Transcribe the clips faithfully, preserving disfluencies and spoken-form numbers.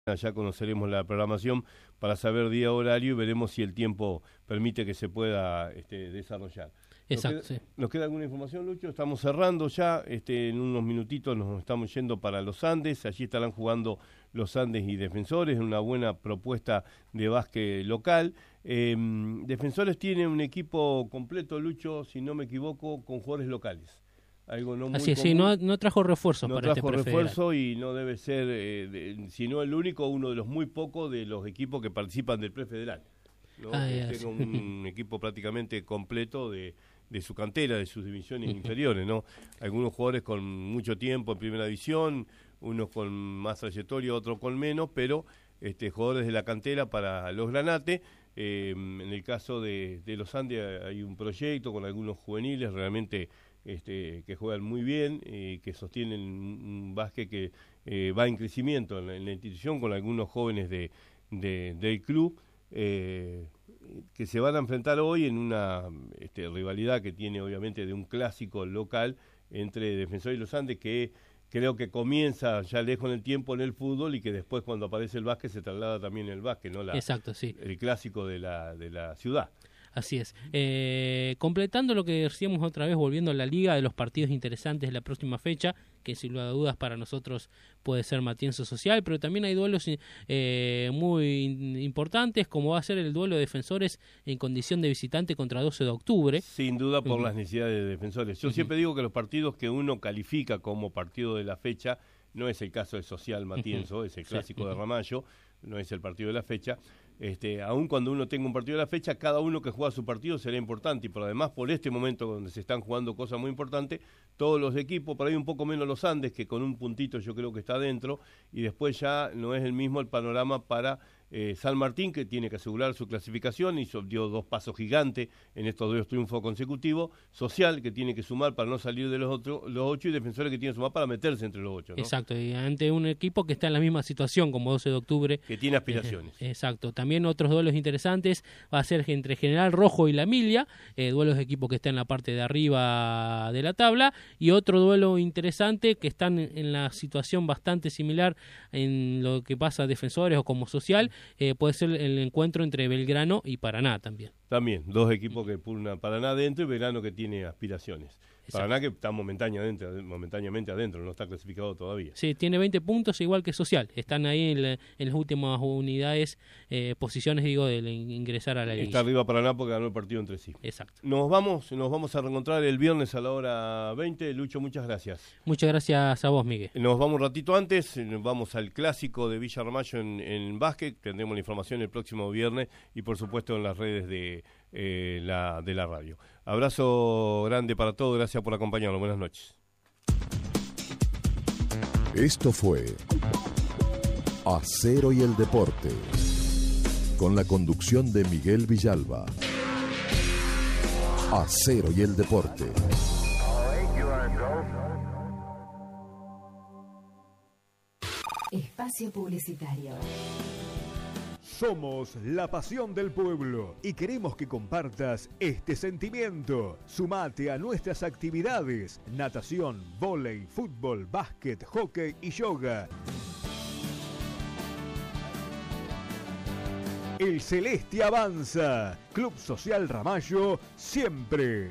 Ya conoceremos la programación para saber día horario y veremos si el tiempo permite que se pueda este, desarrollar. Exacto, ¿Nos queda, sí. ¿Nos queda alguna información, Lucho? Estamos cerrando ya, este, en unos minutitos nos estamos yendo para los Andes, allí estarán jugando los Andes y Defensores, una buena propuesta de básquet local. Eh, Defensores tiene un equipo completo, Lucho, si no me equivoco, con jugadores locales. Algo no muy Así es, común. sí, no, no trajo refuerzos No para trajo este prefederal. refuerzo y no debe ser, eh, de, sino el único, uno de los muy pocos de los equipos que participan del prefederal, ¿no? Ah, que ya, tenga sí. un equipo prácticamente completo de, de su cantera, de sus divisiones inferiores, ¿no? Algunos jugadores con mucho tiempo en primera división, unos con más trayectoria, otros con menos, pero este, jugadores de la cantera para los Granate. Eh, en el caso de, de los Andes hay un proyecto con algunos juveniles realmente este, que juegan muy bien y que sostienen un básquet que eh, va en crecimiento en la, en la institución con algunos jóvenes de, de, del club eh, que se van a enfrentar hoy en una este, rivalidad que tiene obviamente de un clásico local entre Defensor y los Andes, que creo que comienza ya lejos en el tiempo en el fútbol y que después cuando aparece el básquet se traslada también en el básquet, ¿no? La, Exacto, sí. El clásico de la, de la ciudad. Así es. Eh, completando lo que decíamos otra vez, volviendo a la liga, de los partidos interesantes de la próxima fecha, que sin lugar a dudas para nosotros puede ser Matienzo Social, pero también hay duelos eh, muy importantes, como va a ser el duelo de Defensores en condición de visitante contra doce de octubre. Sin duda por Uh-huh. las necesidades de Defensores. Yo Uh-huh. siempre digo que los partidos que uno califica como partido de la fecha, no es el caso de Social Matienzo, uh-huh. es el clásico sí. de Ramallo, no es el partido de la fecha. Este, aun cuando uno tenga un partido de la fecha, cada uno que juega su partido será importante, y por además por este momento donde se están jugando cosas muy importantes, todos los equipos, por ahí un poco menos los Andes, que con un puntito yo creo que está adentro, y después ya no es el mismo el panorama para eh, San Martín, que tiene que asegurar su clasificación y dio dos pasos gigantes en estos dos triunfos consecutivos, Social, que tiene que sumar para no salir de los, otro, los ocho, y Defensores que tiene que sumar para meterse entre los ocho, ¿no? Exacto, y ante un equipo que está en la misma situación como doce de octubre. Que tiene aspiraciones. Eh, exacto, también otros duelos interesantes va a ser entre General Rojo y La Milia, eh, duelos de equipos que están en la parte de arriba de la tabla, y otro duelo interesante que están en, en la situación bastante similar en lo que pasa a Defensores o como Social, eh, puede ser el encuentro entre Belgrano y Paraná también. También, dos equipos que pugnan Paraná adentro y Belgrano que tiene aspiraciones. Exacto. Paraná que está momentáneamente, momentáneamente adentro, no está clasificado todavía. Sí, tiene veinte puntos igual que Social. Están ahí en, la, en las últimas unidades, eh, posiciones, digo, de ingresar a la liga. Está arriba Paraná porque ganó el partido entre sí. Exacto. Nos vamos, nos vamos a reencontrar el viernes a la hora veinte. Lucho, muchas gracias. Muchas gracias a vos, Miguel. Nos vamos un ratito antes, vamos al clásico de Villa Ramallo en, en básquet. Tendremos la información el próximo viernes y por supuesto en las redes de, eh, la, de la radio. Abrazo grande para todos, gracias por acompañarnos. Buenas noches. Esto fue Acero y el Deporte, con la conducción de Miguel Villalba. Acero y el Deporte. Espacio publicitario. Somos la pasión del pueblo y queremos que compartas este sentimiento. Sumate a nuestras actividades: natación, vóley, fútbol, básquet, hockey y yoga. El Celeste avanza. Club Social Ramallo, siempre.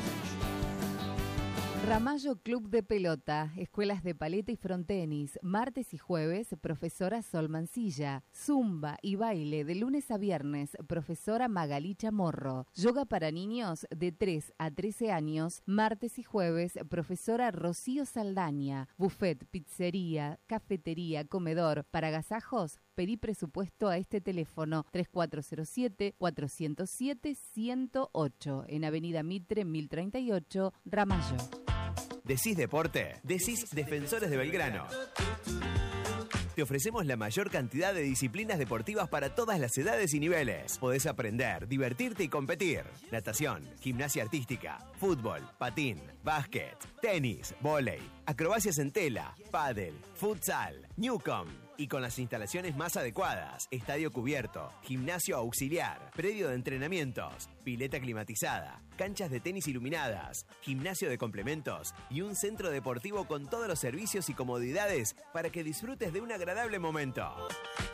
Ramallo Club de Pelota, escuelas de paleta y frontenis, martes y jueves, profesora Sol Mancilla, zumba y baile de lunes a viernes, profesora Magalí Chamorro, yoga para niños de tres a trece años, martes y jueves, profesora Rocío Saldaña, buffet, pizzería, cafetería, comedor, para agasajos, pedí presupuesto a este teléfono tres cuatro cero siete, cuatro cero siete, uno cero ocho, en Avenida Mitre mil treinta y ocho, Ramallo. ¿Decís deporte? Decís Defensores de Belgrano. Te ofrecemos la mayor cantidad de disciplinas deportivas para todas las edades y niveles. Podés aprender, divertirte y competir. Natación, gimnasia artística, fútbol, patín, básquet, tenis, vóley, acrobacias en tela, pádel, futsal, newcom, y con las instalaciones más adecuadas: estadio cubierto, gimnasio auxiliar, predio de entrenamientos, pileta climatizada, canchas de tenis iluminadas, gimnasio de complementos y un centro deportivo con todos los servicios y comodidades para que disfrutes de un agradable momento.